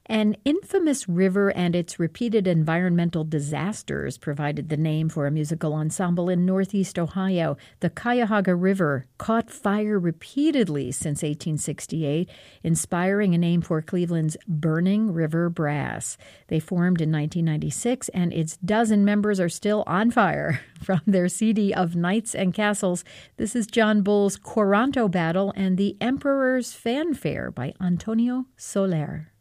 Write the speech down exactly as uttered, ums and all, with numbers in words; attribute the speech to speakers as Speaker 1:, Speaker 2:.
Speaker 1: An infamous river and its repeated environmental disasters provided the name for a musical ensemble in northeast Ohio. The Cuyahoga River caught fire repeatedly since eighteen sixty-eight, inspiring a name for Cleveland's Burning River Brass. They formed in nineteen ninety-six, and its dozen members are still on fire. From their C D of Knights and Castles, this is John Bull's Coranto Battle and the Emperor's Fanfare by Antonio Soler.